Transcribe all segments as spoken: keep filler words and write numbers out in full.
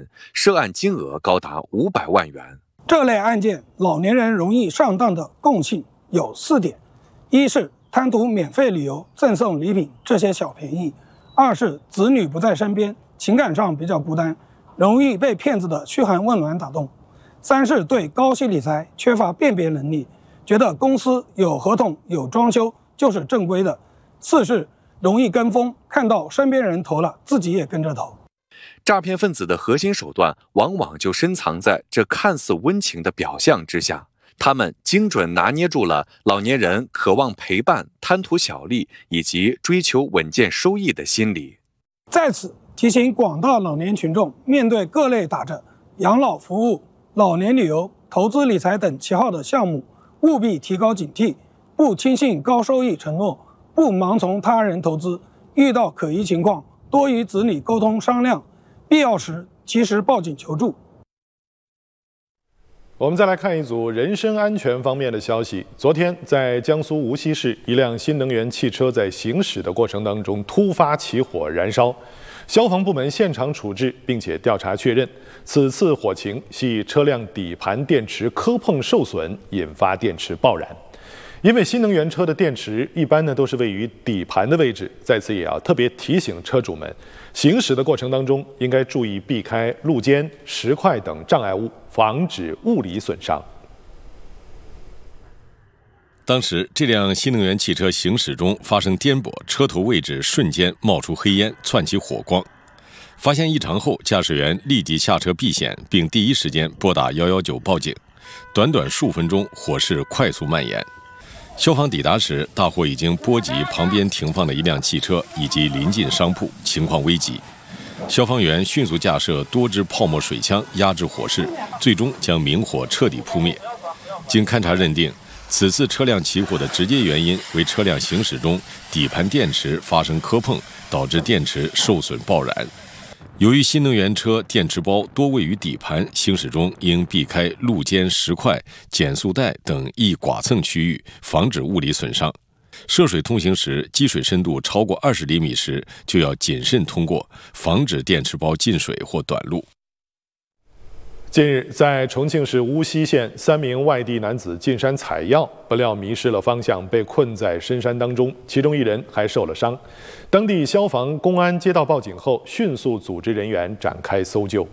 人，涉案金额高达五百万元。 这类案件，老年人容易上当的共性有四点：一是贪图免费旅游、赠送礼品这些小便宜；二是子女不在身边，情感上比较孤单，容易被骗子的嘘寒问暖打动；三是对高息理财缺乏辨别能力，觉得公司有合同、有装修就是正规的；四是容易跟风，看到身边人投了，自己也跟着投。 诈骗分子的核心手段往往就深藏在这看似温情的表象之下，他们精准拿捏住了老年人渴望陪伴、贪图小利以及追求稳健收益的心理。 在此提醒广大老年群众，面对各类打着养老服务、老年旅游、投资理财等旗号的项目，务必提高警惕，不轻信高收益承诺，不盲从他人投资，遇到可疑情况多与子女沟通商量，必要时及时报警求助。 我们再来看一组人身安全方面的消息。昨天，在江苏无锡市，一辆新能源汽车在行驶的过程当中突发起火燃烧，消防部门现场处置，并且调查确认，此次火情系车辆底盘电池磕碰受损，引发电池爆燃。因为新能源车的电池一般呢都是位于底盘的位置，在此也要特别提醒车主们，行驶的过程当中应该注意避开路肩、石块等障碍物，防止物理损伤。 当时这辆新能源汽车行驶中发生颠簸，车头位置瞬间冒出黑烟，窜起火光。发现异常后，驾驶员立即下车避险，并第一时间拨打一一九报警。短短数分钟，火势快速蔓延。消防抵达时，大火已经波及旁边停放的一辆汽车以及临近商铺，情况危急。消防员迅速架设多支泡沫水枪压制火势，最终将明火彻底扑灭。经勘查认定，此次车辆起火的直接原因为车辆行驶中底盘电池发生磕碰，导致电池受损爆燃。由于新能源车电池包多位于底盘，行驶中应避开路肩、石块、减速带等易剐蹭区域，防止物理损伤。涉水通行时，积水深度超过二十厘米时，就要谨慎通过，防止电池包进水或短路。 近日，在重庆市巫溪县，三名外地男子进山采药，不料迷失了方向，被困在深山当中，其中一人还受了伤。当地消防、公安接到报警后，迅速组织人员展开搜救。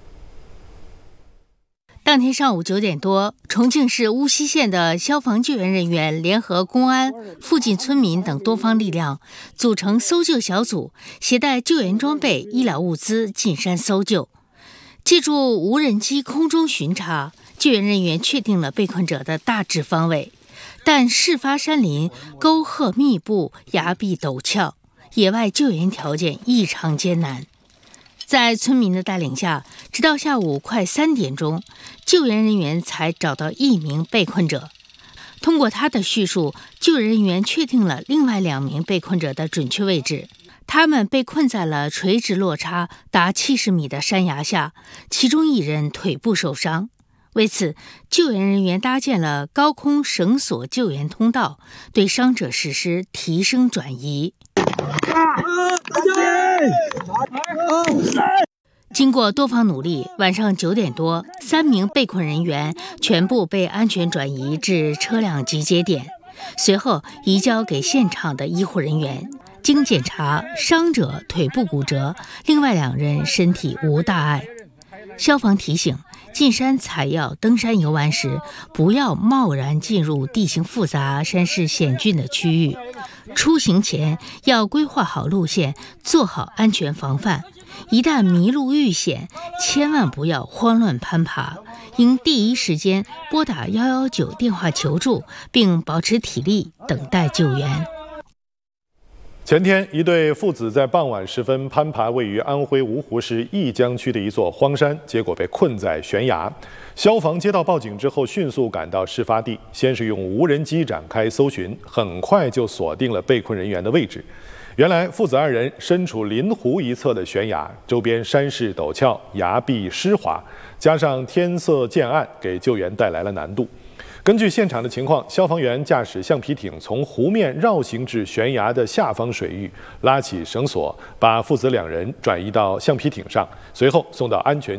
当天上午九点多，重庆市巫溪县的消防救援人员联合公安、附近村民等多方力量，组成搜救小组，携带救援装备、医疗物资进山搜救。借助无人机空中巡查，救援人员确定了被困者的大致方位，但事发山林沟壑密布，崖壁陡峭，野外救援条件异常艰难。在村民的带领下，直到下午快三点钟，救援人员才找到一名被困者。通过他的叙述，救援人员确定了另外两名被困者的准确位置。他们被困在了垂直落差达七十米的山崖下，其中一人腿部受伤。为此，救援人员搭建了高空绳索救援通道，对伤者实施提升转移。经过多方努力，晚上九点多，三名被困人员全部被安全转移至车辆集结点，随后移交给现场的医护人员。经检查，伤者腿部骨折，另外两人身体无大碍。消防提醒，进山采药、登山游玩时，不要贸然进入地形复杂、山势险峻的区域。出行前要规划好路线，做好安全防范。一旦迷路遇险，千万不要慌乱攀爬，应第一时间拨打一一九电话求助，并保持体力等待救援。 前天，一对父子在傍晚时分攀爬位于安徽芜湖市义江区的一座荒山，结果被困在悬崖。消防接到报警之后，迅速赶到事发地，先是用无人机展开搜寻，很快就锁定了被困人员的位置。原来，父子二人身处临湖一侧的悬崖，周边山势陡峭，崖壁湿滑，加上天色渐暗，给救援带来了难度。根据现场的情况，消防员驾驶橡皮艇从湖面绕行至悬崖的下方水域，拉起绳索，把父子两人转移到橡皮艇上，随后送到安全